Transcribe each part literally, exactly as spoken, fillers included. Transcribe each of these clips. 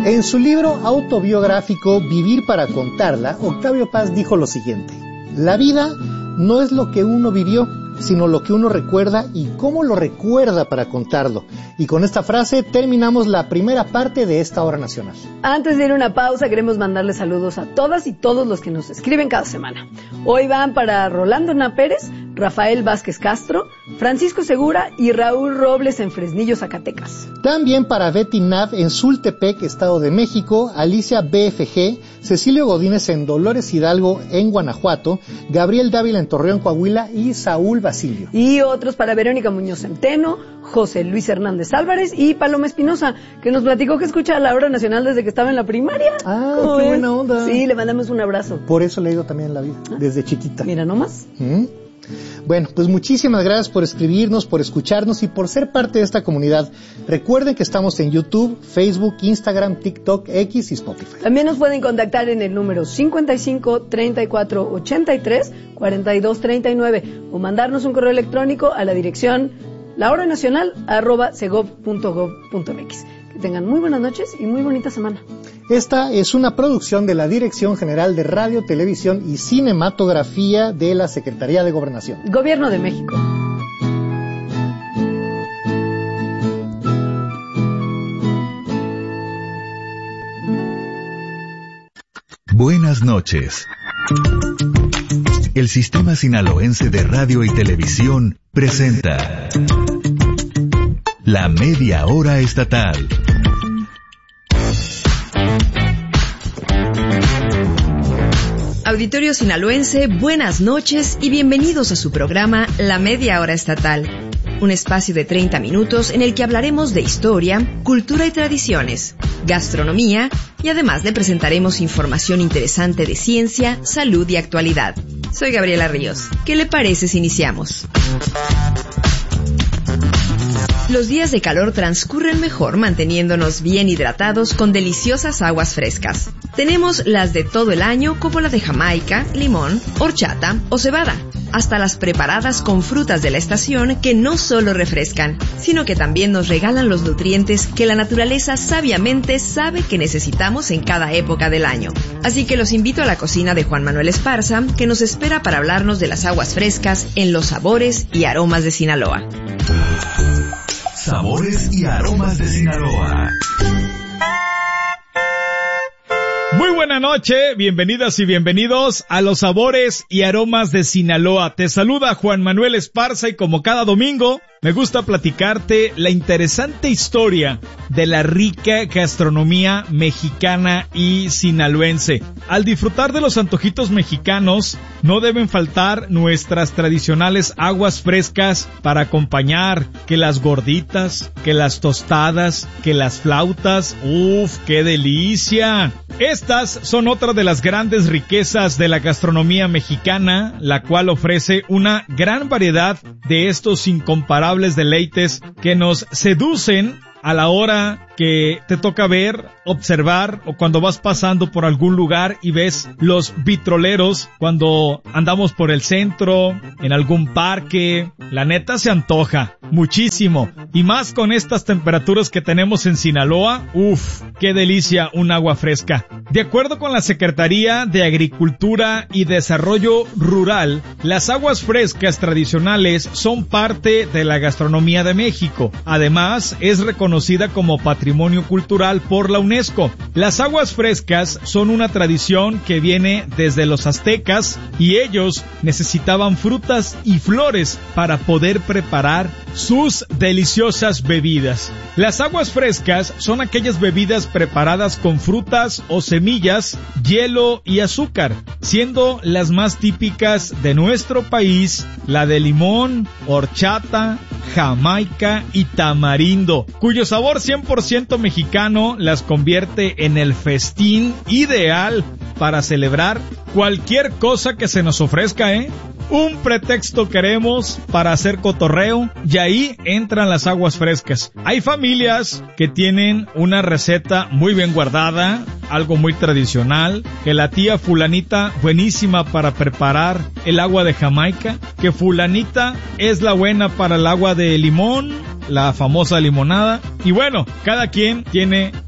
En su libro autobiográfico Vivir para contarla, Octavio Paz dijo lo siguiente: la vida no es lo que uno vivió, sino lo que uno recuerda y cómo lo recuerda para contarlo. Y con esta frase terminamos la primera parte de esta hora nacional. Antes de ir a una pausa, queremos mandarle saludos a todas y todos los que nos escriben cada semana. Hoy van para Rolando Hernán Pérez, Rafael Vázquez Castro, Francisco Segura y Raúl Robles en Fresnillo, Zacatecas. También para Betty Nav en Sultepec, Estado de México, Alicia B F G, Cecilio Godínez en Dolores Hidalgo en Guanajuato, Gabriel Dávila en Torreón, Coahuila y Saúl Basilio. Y otros para Verónica Muñoz Centeno, José Luis Hernández Álvarez y Paloma Espinosa, que nos platicó que escucha la hora nacional desde que estaba en la primaria. Ah, qué es? Buena onda. Sí, le mandamos un abrazo. Por eso le he ido también en la vida, ¿Ah? Desde chiquita. Mira nomás. ¿Mm? Bueno, pues muchísimas gracias por escribirnos, por escucharnos y por ser parte de esta comunidad. Recuerden que estamos en YouTube, Facebook, Instagram, TikTok, X y Spotify. También nos pueden contactar en el número cincuenta y cinco, treinta y cuatro, ochenta y tres, cuarenta y dos, treinta y nueve o mandarnos un correo electrónico a la dirección lahoranacional arroba segov punto gov punto mx. Que tengan muy buenas noches y muy bonita semana. Esta es una producción de la Dirección General de Radio, Televisión y Cinematografía de la Secretaría de Gobernación. Gobierno de México. Buenas noches. El Sistema Sinaloense de Radio y Televisión presenta La Media Hora Estatal. Auditorio sinaloense, buenas noches y bienvenidos a su programa La Media Hora Estatal, un espacio de treinta minutos en el que hablaremos de historia, cultura y tradiciones, gastronomía y además le presentaremos información interesante de ciencia, salud y actualidad. Soy Gabriela Ríos. ¿Qué le parece si iniciamos? Los días de calor transcurren mejor manteniéndonos bien hidratados con deliciosas aguas frescas. Tenemos las de todo el año como la de Jamaica, limón, horchata o cebada, hasta las preparadas con frutas de la estación que no solo refrescan, sino que también nos regalan los nutrientes que la naturaleza sabiamente sabe que necesitamos en cada época del año. Así que los invito a la cocina de Juan Manuel Esparza, que nos espera para hablarnos de las aguas frescas en los sabores y aromas de Sinaloa. Sabores y aromas de Sinaloa. Muy buena noche, bienvenidas y bienvenidos a los sabores y aromas de Sinaloa. Te saluda Juan Manuel Esparza y como cada domingo me gusta platicarte la interesante historia de la rica gastronomía mexicana y sinaloense. Al disfrutar de los antojitos mexicanos, no deben faltar nuestras tradicionales aguas frescas para acompañar, que las gorditas, que las tostadas, que las flautas. ¡Uf, qué delicia! Estas son otra de las grandes riquezas de la gastronomía mexicana, la cual ofrece una gran variedad de estos incomparables deleites que nos seducen a la hora que te toca ver, observar o cuando vas pasando por algún lugar y ves los vitroleros cuando andamos por el centro, en algún parque. La neta se antoja muchísimo y más con estas temperaturas que tenemos en Sinaloa. Uf, qué delicia un agua fresca. De acuerdo con la Secretaría de Agricultura y Desarrollo Rural, las aguas frescas tradicionales son parte de la gastronomía de México. Además, es reconocida como patrimonio cultural por la UNESCO. Las aguas frescas son una tradición que viene desde los aztecas y ellos necesitaban frutas y flores para poder preparar sus deliciosas bebidas. Las aguas frescas son aquellas bebidas preparadas con frutas o semillas, hielo y azúcar, siendo las más típicas de nuestro país la de limón, horchata, jamaica y tamarindo, cuyo sabor cien por ciento mexicano las convierte en el festín ideal para celebrar cualquier cosa que se nos ofrezca, ¿eh? Un pretexto queremos para hacer cotorreo y ahí entran las aguas frescas. Hay familias que tienen una receta muy bien guardada, algo muy tradicional, que la tía fulanita buenísima para preparar el agua de Jamaica, que fulanita es la buena para el agua de limón, la famosa limonada. Y bueno, cada quien tiene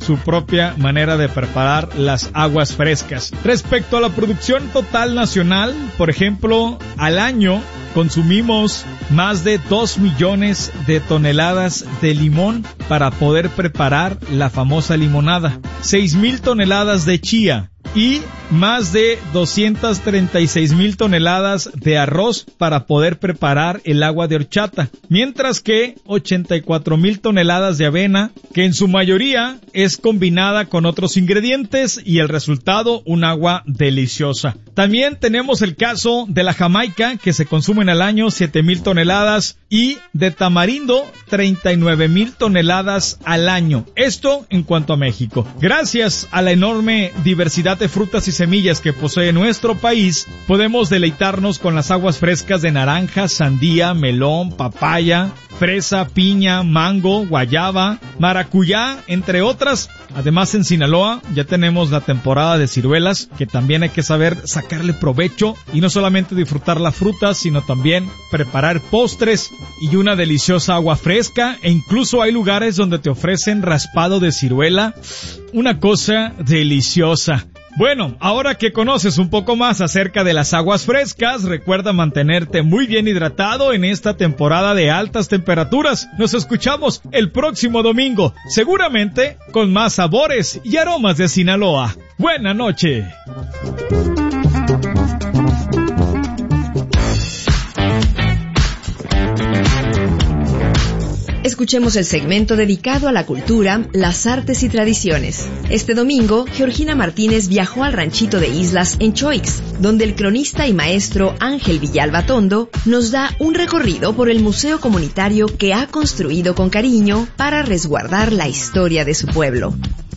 su propia manera de preparar las aguas frescas. Respecto a la producción total nacional, por ejemplo, al año consumimos más de dos millones de toneladas de limón para poder preparar la famosa limonada, seis mil toneladas de chía y más de doscientas treinta y seis mil toneladas de arroz para poder preparar el agua de horchata, mientras que ochenta y cuatro mil toneladas de avena, que en su mayoría es combinada con otros ingredientes y el resultado un agua deliciosa. También tenemos el caso de la jamaica, que se consumen al año siete mil toneladas, y de tamarindo treinta y nueve mil toneladas al año. Esto en cuanto a México. Gracias a la enorme diversidad de frutas y semillas que posee nuestro país, podemos deleitarnos con las aguas frescas de naranja, sandía, melón, papaya, fresa, piña, mango, guayaba, maracuyá, entre otras. Además, en Sinaloa ya tenemos la temporada de ciruelas, que también hay que saber sacarle provecho y no solamente disfrutar la fruta, sino también preparar postres y una deliciosa agua fresca, e incluso hay lugares donde te ofrecen raspado de ciruela, una cosa deliciosa. Bueno, ahora que conoces un poco más acerca de las aguas frescas, recuerda mantenerte muy bien hidratado en esta temporada de altas temperaturas. Nos escuchamos el próximo domingo, seguramente con más sabores y aromas de Sinaloa. Buena noche. Escuchemos el segmento dedicado a la cultura, las artes y tradiciones. Este domingo, Georgina Martínez viajó al ranchito de Islas en Choix, donde el cronista y maestro Ángel Villalba Tondo nos da un recorrido por el museo comunitario que ha construido con cariño para resguardar la historia de su pueblo.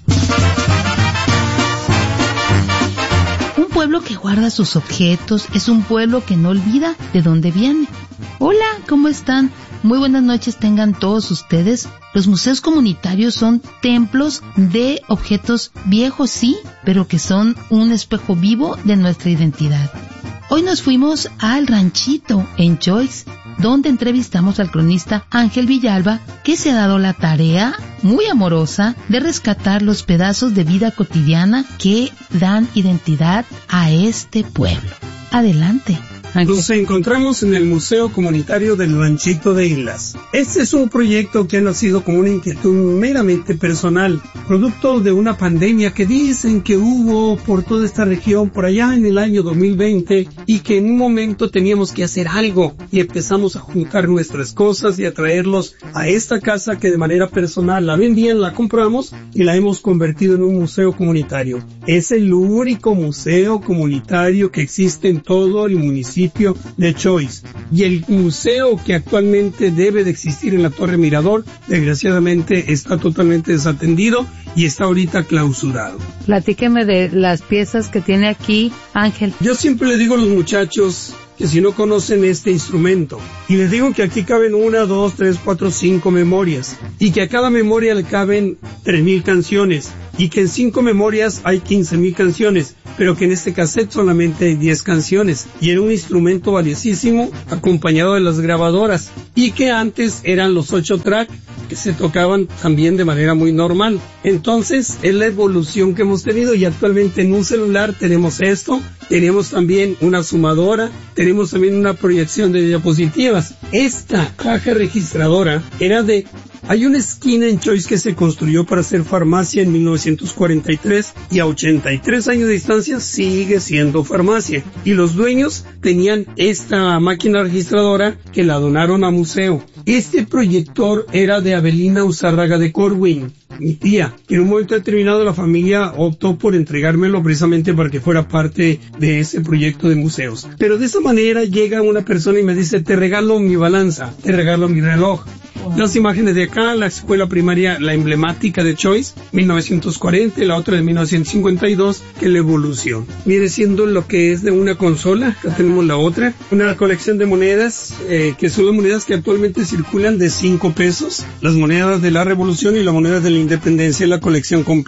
Un pueblo que guarda sus objetos es un pueblo que no olvida de dónde viene. Hola, ¿cómo están? Muy buenas noches tengan todos ustedes. Los museos comunitarios son templos de objetos viejos, sí, pero que son un espejo vivo de nuestra identidad. Hoy nos fuimos al ranchito en Choix, donde entrevistamos al cronista Ángel Villalba, que se ha dado la tarea muy amorosa de rescatar los pedazos de vida cotidiana que dan identidad a este pueblo. Adelante. Nos encontramos en el Museo Comunitario del Ranchito de Islas. Este es un proyecto que ha nacido como una inquietud meramente personal, producto de una pandemia que dicen que hubo por toda esta región por allá en el año dos mil veinte y que en un momento teníamos que hacer algo y empezamos a juntar nuestras cosas y a traerlos a esta casa que de manera personal la vendían, la compramos y la hemos convertido en un museo comunitario. Es el único museo comunitario que existe en todo el municipio de Choix, y el museo que actualmente debe de existir en la Torre Mirador desgraciadamente está totalmente desatendido y está ahorita clausurado. Platíqueme de las piezas que tiene aquí, Ángel. Yo siempre le digo a los muchachos que si no conocen este instrumento, y les digo que aquí caben una, dos, tres, cuatro, cinco memorias, y que a cada memoria le caben tres mil canciones, y que en cinco memorias hay quince mil canciones, pero que en este cassette solamente hay diez canciones, y era un instrumento valiosísimo acompañado de las grabadoras, y que antes eran los ocho track que se tocaban también de manera muy normal. Entonces es la evolución que hemos tenido, y actualmente en un celular tenemos esto, tenemos también una sumadora, tenemos también una proyección de diapositivas. Esta caja registradora era de... Hay una esquina en Choix que se construyó para hacer farmacia en mil novecientos cuarenta y tres y a ochenta y tres años de distancia sigue siendo farmacia. Y los dueños tenían esta máquina registradora que la donaron a museo. Este proyector era de Avelina Uzárraga de Corwin, mi tía. En un momento determinado la familia optó por entregármelo precisamente para que fuera parte de ese proyecto de museos. Pero de esa manera llega una persona y me dice, te regalo mi balanza, te regalo mi reloj. Las imágenes de acá, la escuela primaria, la emblemática de Choix, mil novecientos cuarenta, y la otra de mil novecientos cincuenta y dos, que la evolución. Viene siendo lo que es de una consola, acá tenemos la otra, una colección de monedas, eh, que son las monedas que actualmente circulan de cinco pesos, las monedas de la Revolución y las monedas de la Independencia, la colección completa.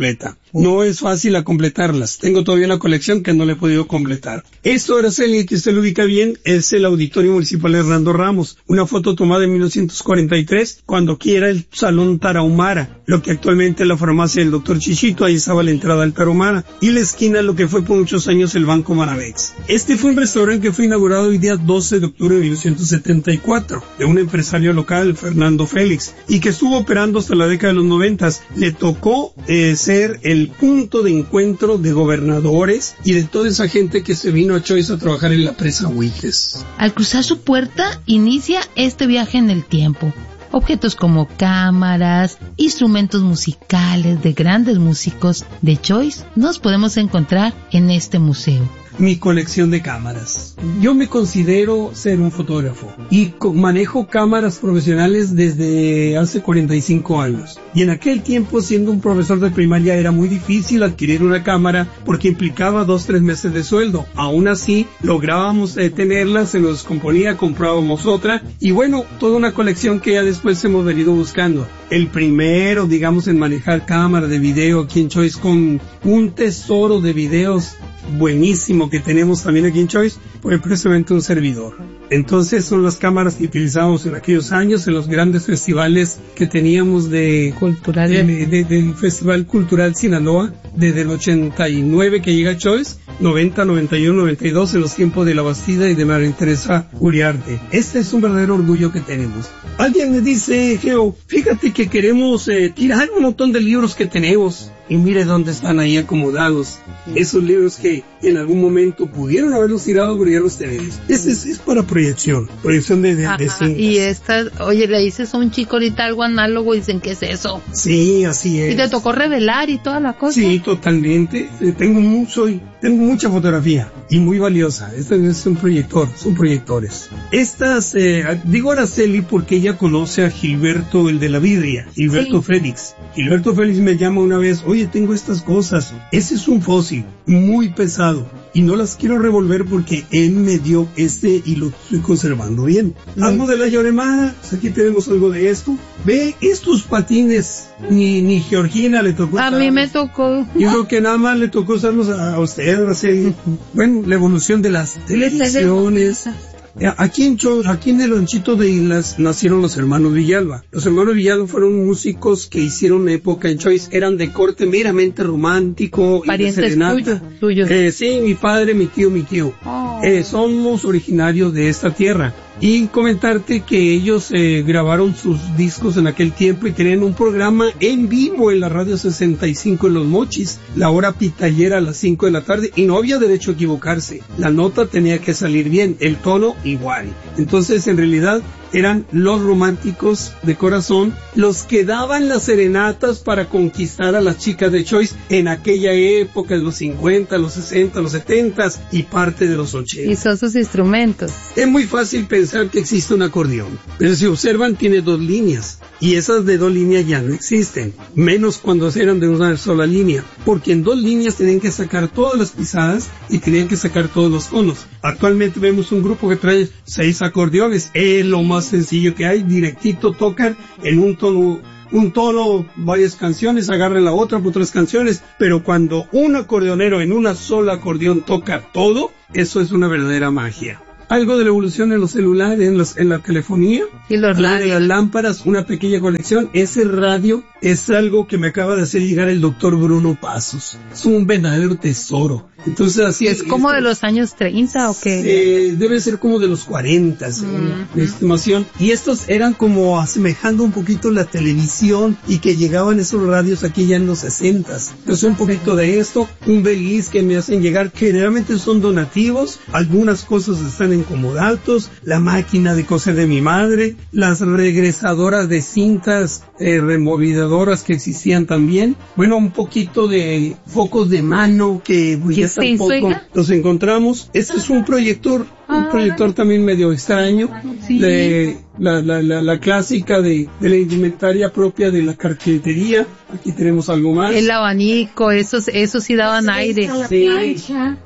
No es fácil a completarlas. Tengo todavía una colección que no le he podido completar. Esto, Araceli, que usted lo ubica bien, es el Auditorio Municipal Hernando Ramos. Una foto tomada en mil novecientos cuarenta y tres, cuando aquí era el Salón Tarahumara, lo que actualmente es la farmacia del doctor Chichito. Ahí estaba la entrada al Tarahumara. Y la esquina, lo que fue por muchos años el Banco Maravex. Este fue un restaurante que fue inaugurado el día doce de octubre de mil novecientos setenta y cuatro, de un empresario local, Fernando Félix, y que estuvo operando hasta la década de los noventas. Le tocó eh, ser el punto de encuentro de gobernadores y de toda esa gente que se vino a Choice a trabajar en la presa Huites. Al cruzar su puerta, inicia este viaje en el tiempo. Objetos como cámaras, instrumentos musicales de grandes músicos de Choice nos podemos encontrar en este museo. Mi colección de cámaras. Yo me considero ser un fotógrafo y manejo cámaras profesionales desde hace cuarenta y cinco años. Y en aquel tiempo, siendo un profesor de primaria, era muy difícil adquirir una cámara porque implicaba dos, tres meses de sueldo. Aún así, lográbamos eh, tenerla, se nos descomponía, comprábamos otra. Y bueno, toda una colección que ya después hemos venido buscando. El primero, digamos, en manejar cámara de video aquí en Choice, con un tesoro de videos buenísimo que tenemos también aquí en Choice, fue precisamente un servidor. Entonces son las cámaras que utilizábamos en aquellos años en los grandes festivales que teníamos de cultural de, de, de, del Festival Cultural Sinaloa, desde el ochenta y nueve que llega a Choice, noventa, noventa y uno, noventa y dos, en los tiempos de La Bastida y de María Teresa Uriarte. Este es un verdadero orgullo que tenemos. Alguien me dice, Geo, fíjate que queremos eh, tirar un montón de libros que tenemos. Y mire dónde están ahí acomodados. Esos libros que en algún momento pudieron haberlos tirado, pero ya los tenemos. Este es, es para proyección, proyección de, de, de cintas. Y esta, oye, le dices a un chico ahorita algo análogo y dicen, ¿qué es eso? Sí, así es. Y te tocó revelar y toda la cosa. Sí, totalmente. Tengo mucho, tengo mucha fotografía y muy valiosa. Este es un proyector, son proyectores. Estas, eh, digo Araceli porque ella conoce a Gilberto, el de la vidria, Gilberto sí. Félix. Gilberto Félix me llama una vez, oye, tengo estas cosas. Ese es un fósil muy pesado y no las quiero revolver porque él me dio este y lo estoy conservando bien. Mm. Algo de la Lloremada, pues aquí tenemos algo de esto. Ve estos patines, ni, ni Georgina le tocó a usarlos. mí me tocó. Yo creo que nada más le tocó usarlos a, a usted, así. Bueno, la evolución de las televisiones. Aquí en, Cho, aquí en el ranchito de Islas nacieron los hermanos Villalba. Los hermanos Villalba fueron músicos que hicieron época en Choice. Eran de corte meramente romántico. Parientes tuyos. tuyos. Eh, sí, mi padre, mi tío, mi tío. Oh. Eh, somos originarios de esta tierra. Y comentarte que ellos eh, grabaron sus discos en aquel tiempo y tenían un programa en vivo en la radio sesenta y cinco en Los Mochis, la hora pitallera a las cinco de la tarde, y no había derecho a equivocarse. La nota tenía que salir bien, el tono igual. Entonces, en realidad, eran los románticos de corazón los que daban las serenatas para conquistar a las chicas de Choice en aquella época de los cincuenta, los sesenta, los setenta y parte de los ochenta. Y son sus instrumentos. Es muy fácil pensar que existe un acordeón, pero si observan tiene dos líneas y esas de dos líneas ya no existen, menos cuando eran de una sola línea, porque en dos líneas tenían que sacar todas las pisadas y tenían que sacar todos los tonos. Actualmente vemos un grupo que trae seis acordeones, es lo más sencillo que hay, directito tocan en un tono, un tono, varias canciones, agarran la otra por otras canciones, pero cuando un acordeonero en una sola acordeón toca todo, eso es una verdadera magia. Algo de la evolución en los celulares, en, los, en la telefonía, y los radios, las lámparas, una pequeña colección. Ese radio es algo que me acaba de hacer llegar el doctor Bruno Pasos. Es un verdadero tesoro. Entonces así es. ¿Como de los años treinta o qué? Eh, debe ser como de los cuarenta, según mm. la estimación. Y estos eran como asemejando un poquito la televisión y que llegaban esos radios aquí ya en los sesentas. Entonces un poquito de esto, un beliz que me hacen llegar, que generalmente son donativos. Algunas cosas están en comodatos, la máquina de coser de mi madre, las regresadoras de cintas eh, removidoras que existían también. Bueno, un poquito de focos de mano que ya tampoco los encontramos. Este es un proyector, un proyector también medio extraño, sí. de la, la, la, la clásica de, de la indumentaria propia de la carpintería. Aquí tenemos algo más. El abanico, esos, esos sí daban sí, aire. Sí.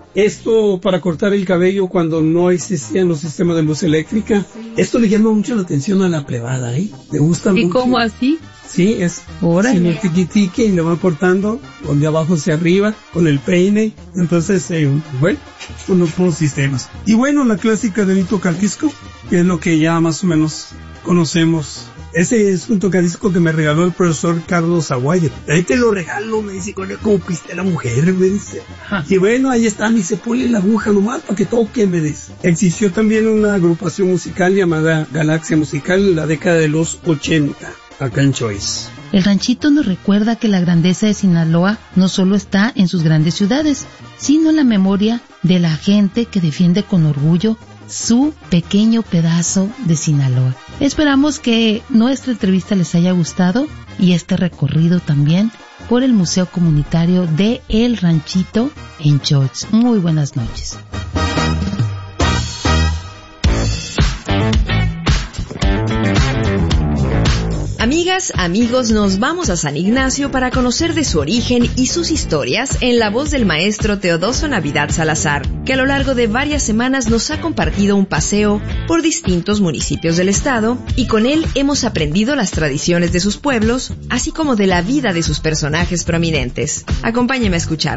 Esto para cortar el cabello cuando no existían los sistemas de luz eléctrica. Sí. Esto le llama mucho la atención a la plebada, ¿eh? Le gusta ¿Y mucho. cómo así? Sí, es Órale. sin el tiquitique y lo van cortando con de abajo hacia arriba, con el peine. Entonces, eh, bueno, son los nuevos sistemas. Y bueno, la clásica del tocadisco, que es lo que ya más o menos conocemos. Ese es un tocadisco que me regaló el profesor Carlos Aguayo. Ahí te lo regalo, me dice, con él como piste la mujer, me dice. Ajá. Y bueno, ahí está, me dice, ponle la aguja nomás para que toque, me dice. Existió también una agrupación musical llamada Galaxia Musical en la década de los ochenta, acá en Choice. El ranchito nos recuerda que la grandeza de Sinaloa no solo está en sus grandes ciudades, sino en la memoria de la gente que defiende con orgullo su pequeño pedazo de Sinaloa. Esperamos que nuestra entrevista les haya gustado y este recorrido también por el Museo Comunitario de El Ranchito en Choix. Muy buenas noches. Amigas, amigos, nos vamos a San Ignacio para conocer de su origen y sus historias en la voz del maestro Teodoso Navidad Salazar, que a lo largo de varias semanas nos ha compartido un paseo por distintos municipios del estado y con él hemos aprendido las tradiciones de sus pueblos, así como de la vida de sus personajes prominentes. Acompáñeme a escuchar.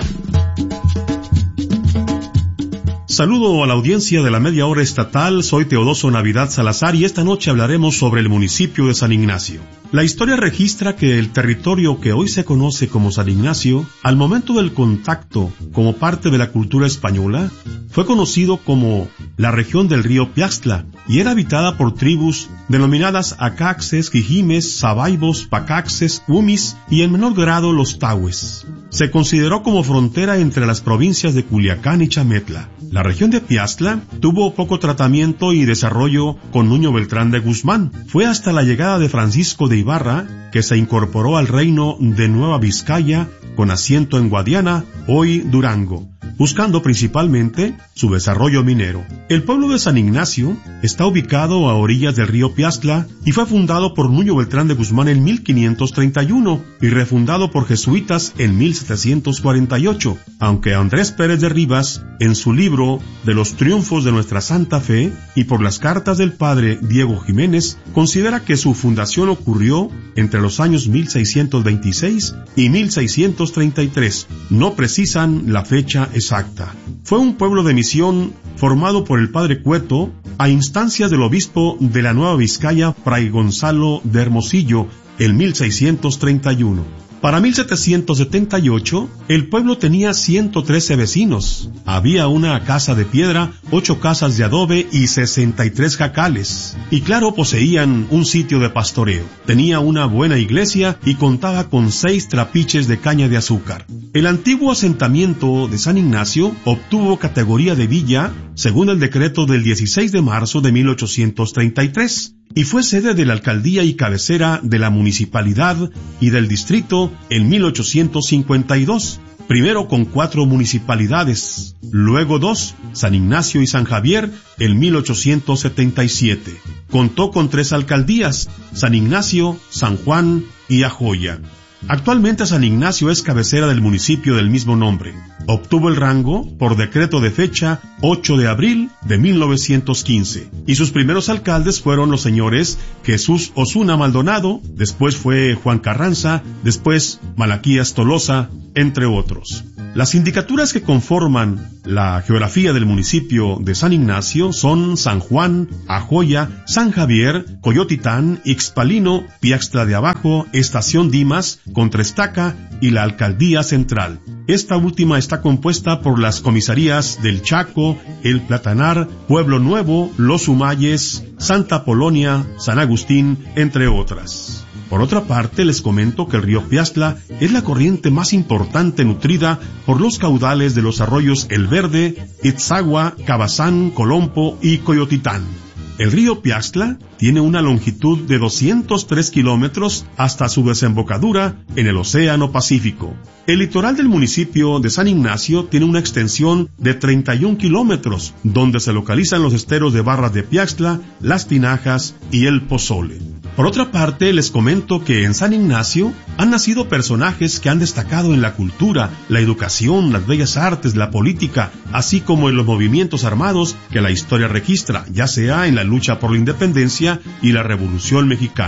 Saludo a la audiencia de la Media Hora Estatal, soy Teodoso Navidad Salazar y esta noche hablaremos sobre el municipio de San Ignacio. La historia registra que el territorio que hoy se conoce como San Ignacio, al momento del contacto como parte de la cultura española, fue conocido como la región del río Piaxtla y era habitada por tribus denominadas Acaxes, Quijimes, Sabaibos, Pacaxes, Umis y en menor grado los Tahues. Se consideró como frontera entre las provincias de Culiacán y Chametla. La región de Piaxtla tuvo poco tratamiento y desarrollo con Nuño Beltrán de Guzmán. Fue hasta la llegada de Francisco de Ibarra que se incorporó al reino de Nueva Vizcaya con asiento en Guadiana, hoy Durango, buscando principalmente su desarrollo minero. El pueblo de San Ignacio está ubicado a orillas del río Piaxtla y fue fundado por Nuño Beltrán de Guzmán en mil quinientos treinta y uno y refundado por jesuitas en mil setecientos cuarenta y ocho, aunque Andrés Pérez de Rivas, en su libro de los triunfos de nuestra Santa Fe y por las cartas del padre Diego Jiménez, considera que su fundación ocurrió entre los años mil seiscientos veintiséis y mil seiscientos treinta y tres. No precisan la fecha exacta. Fue un pueblo de misión formado por el padre Cueto a instancias del obispo de la Nueva Vizcaya, Fray Gonzalo de Hermosillo, en mil seiscientos treinta y uno. Para mil setecientos setenta y ocho, el pueblo tenía ciento trece vecinos. Había una casa de piedra, ocho casas de adobe y sesenta y tres jacales. Y claro, poseían un sitio de pastoreo. Tenía una buena iglesia y contaba con seis trapiches de caña de azúcar. El antiguo asentamiento de San Ignacio obtuvo categoría de villa según el decreto del dieciséis de marzo de mil ochocientos treinta y tres. Y fue sede de la alcaldía y cabecera de la municipalidad y del distrito en mil ochocientos cincuenta y dos, primero con cuatro municipalidades, luego dos, San Ignacio y San Javier, en mil ochocientos setenta y siete. Contó con tres alcaldías, San Ignacio, San Juan y Ajoya. Actualmente San Ignacio es cabecera del municipio del mismo nombre. Obtuvo el rango por decreto de fecha ocho de abril de mil novecientos quince. Y sus primeros alcaldes fueron los señores Jesús Osuna Maldonado, después fue Juan Carranza, después Malaquías Tolosa, entre otros. Las sindicaturas que conforman la geografía del municipio de San Ignacio son San Juan, Ajoya, San Javier, Coyotitán, Ixpalino, Piaxtla de Abajo, Estación Dimas, Contraestaca y la Alcaldía Central. Esta última está compuesta por las comisarías del Chaco, El Platanar, Pueblo Nuevo, Los Humayes, Santa Polonia, San Agustín, entre otras. Por otra parte, les comento que el río Piaxtla es la corriente más importante nutrida por los caudales de los arroyos El Verde, Itzagua, Cabazán, Colompo y Coyotitán. El río Piaxtla tiene una longitud de doscientos tres kilómetros hasta su desembocadura en el Océano Pacífico. El litoral del municipio de San Ignacio tiene una extensión de treinta y un kilómetros, donde se localizan los esteros de Barras de Piaxtla, Las Tinajas y El Pozole. Por otra parte, les comento que en San Ignacio han nacido personajes que han destacado en la cultura, la educación, las bellas artes, la política, así como en los movimientos armados que la historia registra, ya sea en la lucha por la independencia y la Revolución Mexicana.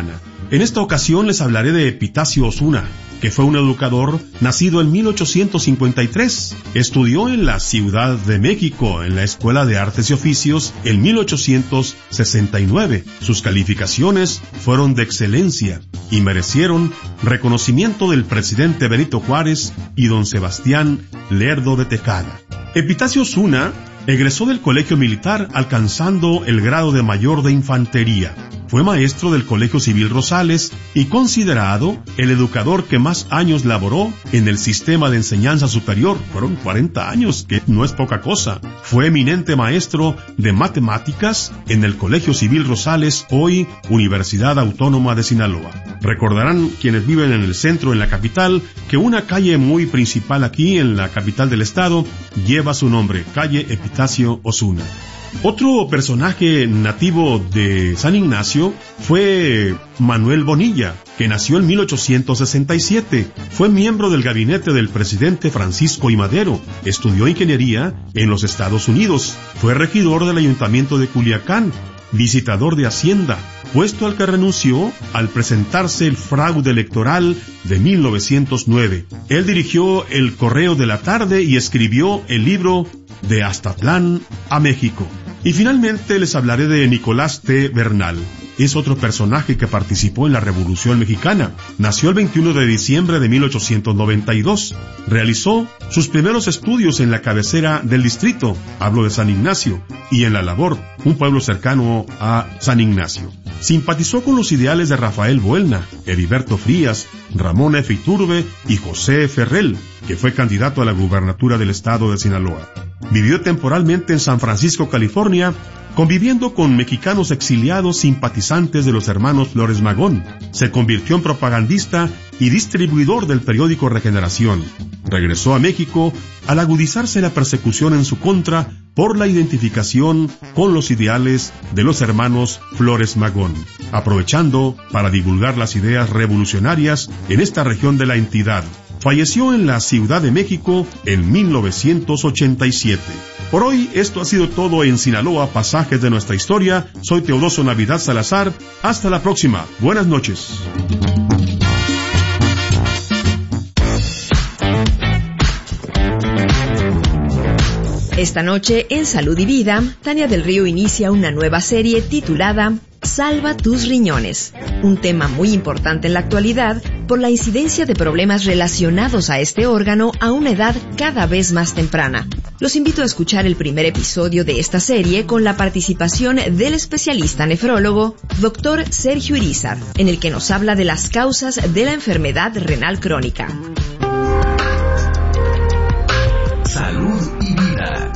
En esta ocasión les hablaré de Epitacio Osuna, que fue un educador nacido en mil ochocientos cincuenta y tres. Estudió en la Ciudad de México, en la Escuela de Artes y Oficios, en mil ochocientos sesenta y nueve. Sus calificaciones fueron de excelencia y merecieron reconocimiento del presidente Benito Juárez y don Sebastián Lerdo de Tejada. Epitacio Osuna egresó del Colegio Militar alcanzando el grado de mayor de infantería. Fue maestro del Colegio Civil Rosales y considerado el educador que más años laboró en el sistema de enseñanza superior. Fueron cuarenta años, que no es poca cosa. Fue eminente maestro de matemáticas en el Colegio Civil Rosales, hoy Universidad Autónoma de Sinaloa. Recordarán quienes viven en el centro, en la capital, que una calle muy principal aquí en la capital del estado lleva su nombre, calle Epitacio Osuna. Otro personaje nativo de San Ignacio fue Manuel Bonilla, que nació en mil ochocientos sesenta y siete. Fue miembro del gabinete del presidente Francisco I. Madero. Estudió ingeniería en los Estados Unidos. Fue regidor del ayuntamiento de Culiacán, visitador de Hacienda, puesto al que renunció al presentarse el fraude electoral de mil novecientos nueve. Él dirigió el Correo de la Tarde y escribió el libro De Aztatlán a México. Y finalmente les hablaré de Nicolás T. Bernal. Es otro personaje que participó en la Revolución Mexicana. Nació el veintiuno de diciembre de mil ochocientos noventa y dos. Realizó sus primeros estudios en la cabecera del distrito, hablo de San Ignacio, y en La Labor, un pueblo cercano a San Ignacio. Simpatizó con los ideales de Rafael Buelna, Heriberto Frías, Ramón F. Iturbe y José Ferrell, que fue candidato a la gubernatura del estado de Sinaloa. Vivió temporalmente en San Francisco, California, conviviendo con mexicanos exiliados simpatizantes de los hermanos Flores Magón. Se convirtió en propagandista y distribuidor del periódico Regeneración. Regresó a México al agudizarse la persecución en su contra por la identificación con los ideales de los hermanos Flores Magón, aprovechando para divulgar las ideas revolucionarias en esta región de la entidad. Falleció en la Ciudad de México en mil novecientos ochenta y siete. Por hoy, esto ha sido todo en Sinaloa, pasajes de nuestra historia. Soy Teodoso Navidad Salazar. Hasta la próxima. Buenas noches. Esta noche, en Salud y Vida, Tania del Río inicia una nueva serie titulada Salva tus riñones, un tema muy importante en la actualidad por la incidencia de problemas relacionados a este órgano a una edad cada vez más temprana. Los invito a escuchar el primer episodio de esta serie con la participación del especialista nefrólogo, doctor Sergio Irizar, en el que nos habla de las causas de la enfermedad renal crónica. Salud y Vida.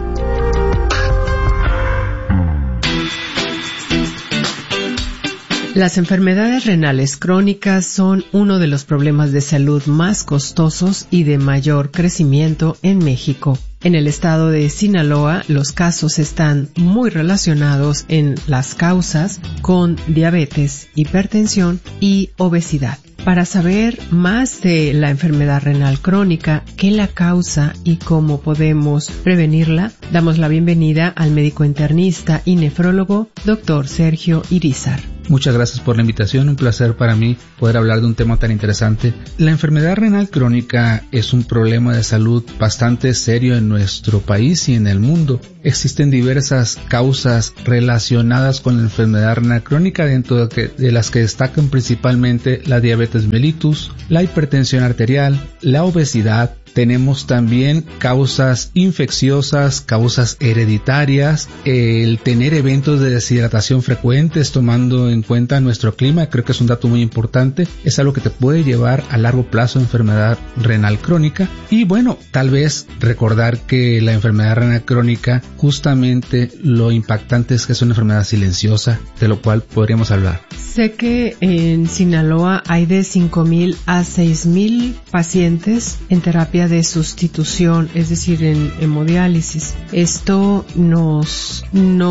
Las enfermedades renales crónicas son uno de los problemas de salud más costosos y de mayor crecimiento en México. En el estado de Sinaloa, los casos están muy relacionados en las causas con diabetes, hipertensión y obesidad. Para saber más de la enfermedad renal crónica, qué la causa y cómo podemos prevenirla, damos la bienvenida al médico internista y nefrólogo, doctor Sergio Irizar. Muchas gracias por la invitación, un placer para mí poder hablar de un tema tan interesante. La enfermedad renal crónica es un problema de salud bastante serio en nuestro país y en el mundo. Existen diversas causas relacionadas con la enfermedad renal crónica, dentro de, que, de las que destacan principalmente la diabetes mellitus, la hipertensión arterial, la obesidad. Tenemos también causas infecciosas, causas hereditarias, el tener eventos de deshidratación frecuentes tomando en cuenta nuestro clima, creo que es un dato muy importante, es algo que te puede llevar a largo plazo a enfermedad renal crónica. Y bueno, tal vez recordar que la enfermedad renal crónica, justamente lo impactante es que es una enfermedad silenciosa, de lo cual podríamos hablar. Sé que en Sinaloa hay de cinco mil a seis mil pacientes en terapia de sustitución, es decir, en hemodiálisis. Esto nos no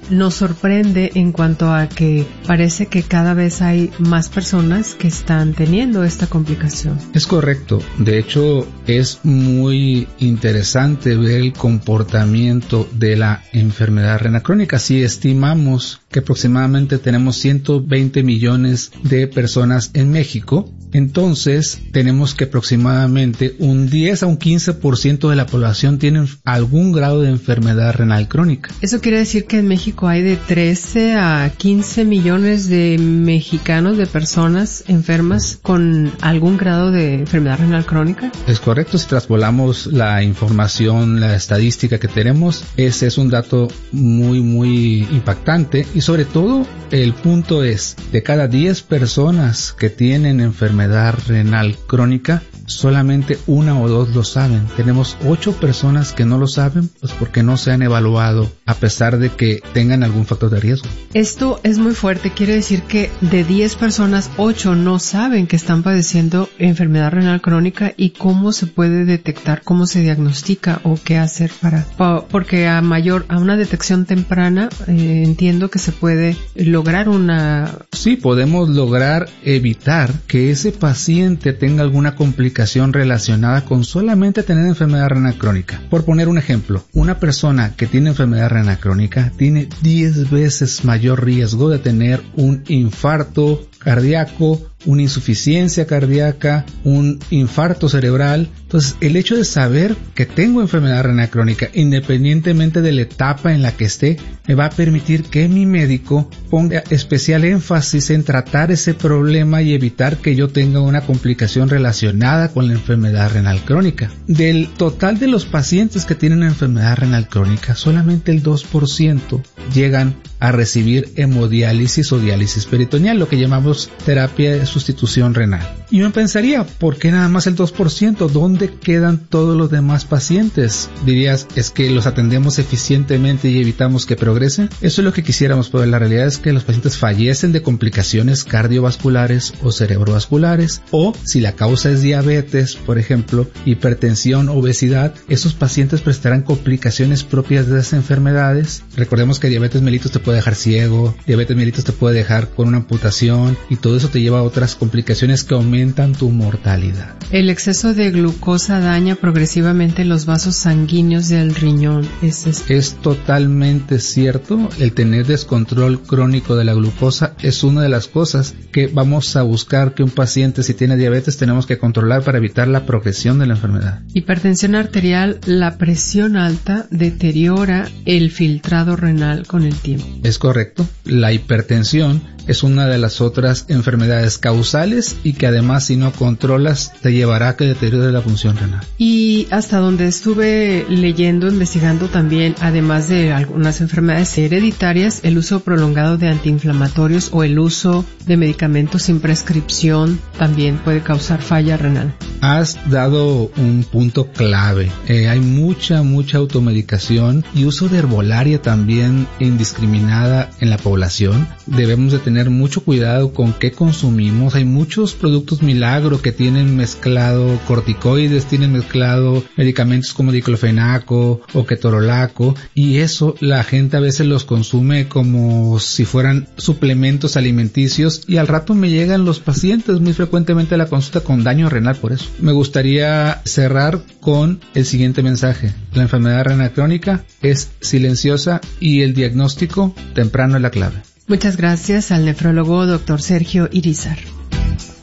nos sorprende en cuanto a que parece que cada vez hay más personas que están teniendo esta complicación. Es correcto. De hecho, es muy interesante ver el comportamiento de la enfermedad renal crónica. Si estimamos que aproximadamente tenemos ciento veinte millones de personas en México, entonces tenemos que aproximadamente un diez a un quince por ciento de la población tienen algún grado de enfermedad renal crónica. Eso quiere decir que en México hay de trece a quince millones de mexicanos, de personas enfermas con algún grado de enfermedad renal crónica. Es correcto. Si traspolamos la información, la estadística que tenemos, ese es un dato muy muy impactante. Y sobre todo el punto es, de cada diez personas que tienen enfermedad renal crónica, solamente una o dos lo saben. Tenemos ocho personas que no lo saben, pues porque no se han evaluado a pesar de que tengan algún factor de riesgo. Esto es muy fuerte. Quiere decir que de diez personas, ocho no saben que están padeciendo enfermedad renal crónica. ¿Y cómo se puede detectar, cómo se diagnostica o qué hacer para? Porque a mayor, a una detección temprana, eh, entiendo que se puede lograr una... Sí, podemos lograr evitar que ese paciente tenga alguna complicación relacionada con solamente tener enfermedad renal crónica. Por poner un ejemplo, una persona que tiene enfermedad renal crónica tiene diez veces mayor riesgo de tener un infarto cardíaco, una insuficiencia cardíaca, un infarto cerebral. Entonces, el hecho de saber que tengo enfermedad renal crónica, independientemente de la etapa en la que esté, me va a permitir que mi médico ponga especial énfasis en tratar ese problema y evitar que yo tenga una complicación relacionada con la enfermedad renal crónica. Del total de los pacientes que tienen enfermedad renal crónica, solamente el dos por ciento llegan a recibir hemodiálisis o diálisis peritoneal, lo que llamamos terapia de sustitución renal. Y uno pensaría, ¿por qué nada más el dos por ciento? ¿Dónde quedan todos los demás pacientes? Dirías, ¿es que los atendemos eficientemente y evitamos que progresen? Eso es lo que quisiéramos, pero la realidad es que los pacientes fallecen de complicaciones cardiovasculares o cerebrovasculares, o si la causa es diabetes, por ejemplo, hipertensión, obesidad, esos pacientes presentarán complicaciones propias de esas enfermedades. Recordemos que diabetes mellitus te puede dejar ciego, diabetes mellitus te puede dejar con una amputación, y todo eso te lleva a otras complicaciones que aumentan tu mortalidad. El exceso de glucosa daña progresivamente los vasos sanguíneos del riñón. ¿Es, es... es totalmente cierto. El tener descontrol crónico de la glucosa es una de las cosas que vamos a buscar que un paciente, si tiene diabetes, tenemos que controlar para evitar la progresión de la enfermedad. Hipertensión arterial, la presión alta deteriora el filtrado renal con el tiempo. Es correcto. La hipertensión es una de las otras enfermedades causales y que además, si no controlas, te llevará a que deteriore la función renal. Y hasta donde estuve leyendo, investigando también, además de algunas enfermedades hereditarias, el uso prolongado de antiinflamatorios o el uso de medicamentos sin prescripción también puede causar falla renal. Has dado un punto clave. Eh, hay mucha, mucha automedicación y uso de herbolaria también indiscriminada en la población. Debemos de tener mucho cuidado con qué consumimos. Hay muchos productos milagro que tienen mezclado corticoides, tienen mezclado medicamentos como diclofenaco o ketorolaco, y eso la gente a veces los consume como si fueran suplementos alimenticios, y al rato me llegan los pacientes muy frecuentemente a la consulta con daño renal por eso. Me gustaría cerrar con el siguiente mensaje. La enfermedad renal crónica es silenciosa y el diagnóstico temprano es la clave. Muchas gracias al nefrólogo doctor Sergio Irizar.